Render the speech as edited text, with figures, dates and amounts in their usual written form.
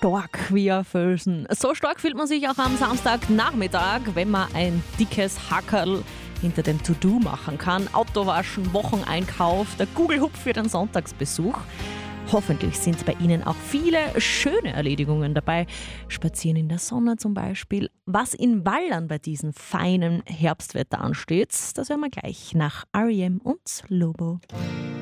stark wie ein Felsen. So stark fühlt man sich auch am Samstagnachmittag, wenn man ein dickes Hackerl hinter dem To-Do machen kann. Autowaschen, Wocheneinkauf, der Google-Hupf für den Sonntagsbesuch. Hoffentlich sind bei Ihnen auch viele schöne Erledigungen dabei. Spazieren in der Sonne zum Beispiel. Was in Wallern bei diesem feinen Herbstwetter ansteht, das hören wir gleich nach R.E.M. und Lobo.